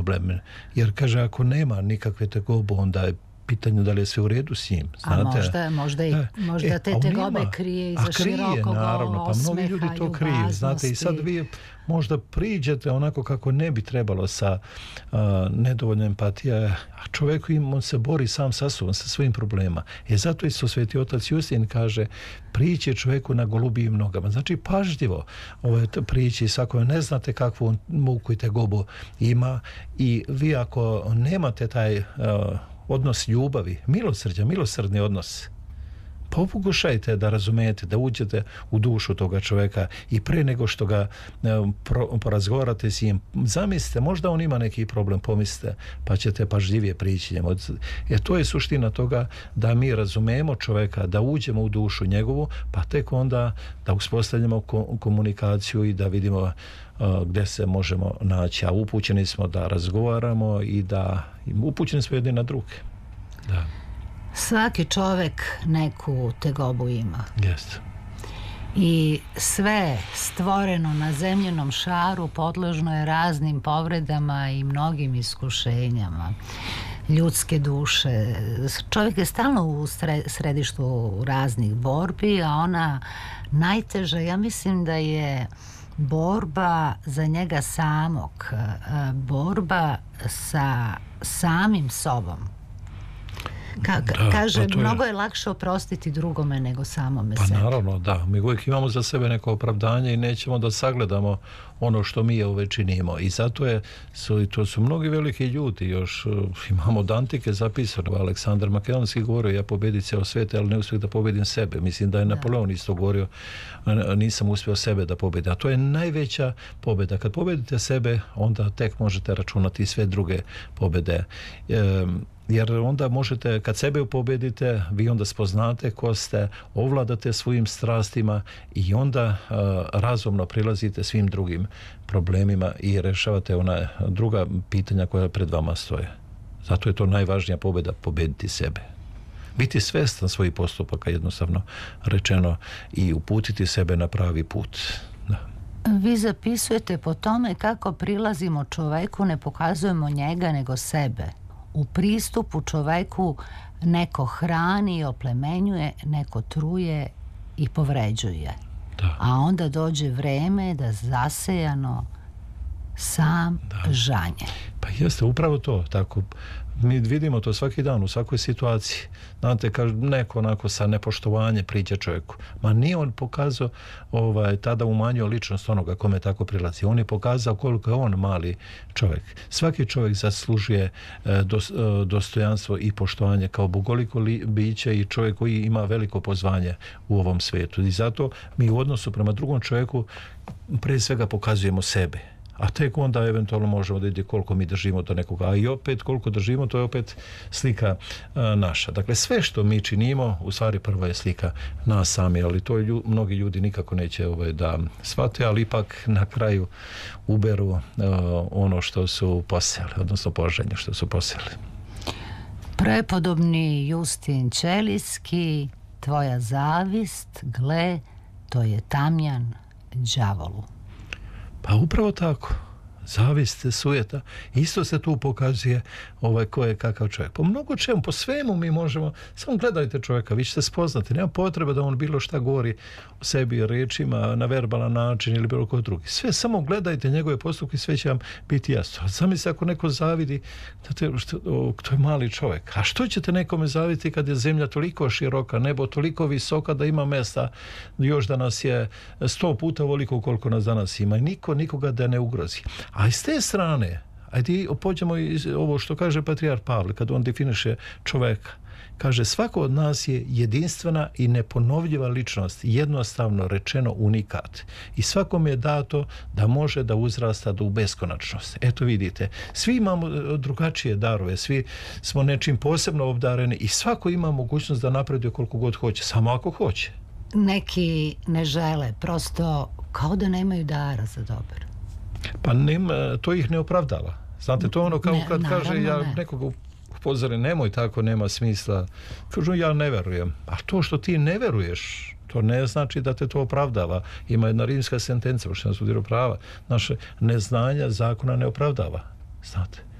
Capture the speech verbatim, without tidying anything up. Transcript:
problem. Jer kaže, ako nema nikakve tegobe, onda je pitanje da li je sve u redu s njim. Znate? A možda, možda, i, možda e, te tegobe krije iza širokog naravno, pa mnogi ljudi to kriju. Znate, i sad vi možda priđete onako kako ne bi trebalo sa uh, nedovoljno empatija, a čovjek im, on se bori sam sa sobom, sa svojim problema. E zato isto Sveti otac Justin kaže, prići čovjeku na golubijim nogama. Znači, pažljivo ovaj, prići, svako ne znate kakvu muku i tegobu ima, i vi ako nemate taj uh, odnos ljubavi, milosrđa, milosrdni odnos, pa pokušajte da razumijete, da uđete u dušu toga čovjeka i pre nego što ga pro, porazgovarate s njim, zamislite, možda on ima neki problem, pomislite, pa ćete pažljivije prići njemu. Jer to je suština toga, da mi razumijemo čovjeka, da uđemo u dušu njegovu, pa tek onda da uspostavljamo ko, komunikaciju i da vidimo uh, gdje se možemo naći. A upućeni smo da razgovaramo i da upućeni smo jedni na druge. Da. Svaki čovjek neku tegobu ima. Jeste. I sve stvoreno na zemljenom šaru podložno je raznim povredama i mnogim iskušenjama ljudske duše. Čovjek je stalno u središtu raznih borbi, a ona najteža, ja mislim da je borba za njega samog, borba sa samim sobom. Ka, da, kaže, pa je... mnogo je lakše oprostiti drugome nego samome pa sebi. Pa naravno, da. Mi uvijek imamo za sebe neko opravdanje i nećemo da sagledamo ono što mi ove činimo. I zato je, su, to su mnogi veliki ljudi. Još uh, imamo od antike zapisano. Aleksandar Makedonski govorio, ja pobedit ceo svet, ali ne uspjeh da pobedim sebe. Mislim da je Napoleon isto govorio, nisam uspio sebe da pobedim. A to je najveća pobjeda. Kad pobedite sebe, onda tek možete računati sve druge pobjede. Um, jer onda možete, kad sebe pobedite, vi onda spoznate ko ste, ovladate svojim strastima i onda uh, razumno prilazite svim drugim problemima i rešavate ona druga pitanja koja pred vama stoje. Zato je to najvažnija pobjeda, pobediti sebe. Biti svjestan svojih postupaka, jednostavno rečeno, i uputiti sebe na pravi put. Da. Vi zapisujete po tome kako prilazimo čoveku, ne pokazujemo njega nego sebe. U pristupu čoveku neko hrani i oplemenjuje, neko truje i povređuje. Da. A onda dođe vreme da zasejano sam da. žanje. Pa jeste, upravo to. Tako, mi vidimo to svaki dan, u svakoj situaciji. Znate, kaže, neko onako sa nepoštovanjem priđe čovjeku. Ma nije on pokazao ovaj, tada umanjio ličnost onoga kome tako prilazi. On je pokazao koliko je on mali čovjek. Svaki čovjek zaslužuje eh, dos, eh, dostojanstvo i poštovanje kao bogoliko li, biće i čovjek koji ima veliko pozvanje u ovom svijetu. I zato mi u odnosu prema drugom čovjeku prije svega pokazujemo sebe. A tek onda eventualno možemo da vidjeti koliko mi držimo do nekoga. A i opet koliko držimo, to je opet slika a, naša. Dakle, sve što mi činimo, u stvari prva je slika nas sami, ali to lju, mnogi ljudi nikako neće ovaj, da shvate, ali ipak na kraju uberu a, ono što su poseli, odnosno poženje što su poseli. Prepodobni Justin Ćelijski, tvoja zavist, gle, to je tamjan đavolu. Pa upravo tako. Zavist, sujeta. Isto se tu pokazuje ovaj, ko je kakav čovjek. Po mnogo čemu, po svemu mi možemo, samo gledajte čovjeka, vi ćete spoznati. Nema potrebe da on bilo šta govori o sebi rečima na verbalan način ili bilo koji drugi. Sve, samo gledajte njegove postupke, sve će vam biti jasno. Sami se ako neko zavidi, da te, što, o, to je mali čovjek. A što ćete nekome zaviti kad je zemlja toliko široka, nebo toliko visoka da ima mesta još da nas je sto puta ovoliko koliko nas danas ima. I niko nikoga da ne ugrozi. A iz te strane, ajde pođemo iz ovo što kaže patrijarh Pavle, kad on definiše čoveka. Kaže, svako od nas je jedinstvena i neponovljiva ličnost, jednostavno rečeno unikat. I svakom je dato da može da uzrasta do beskonačnosti. Eto vidite, svi imamo drugačije darove, svi smo nečim posebno obdareni i svako ima mogućnost da napreduje koliko god hoće, samo ako hoće. Neki ne žele, prosto kao da nemaju dara za dobar. Pa nema, to ih ne opravdava. Znate, to ono kao kad ne, kaže ja ne. Nekoga upozorim, nemoj tako, nema smisla. Kažu, ja ne verujem. A to što ti ne veruješ, to ne znači da te to opravdava. Ima jedna rimska sentenca, pošto sam studirao prava. Naše neznanja zakona ne opravdava. Znate.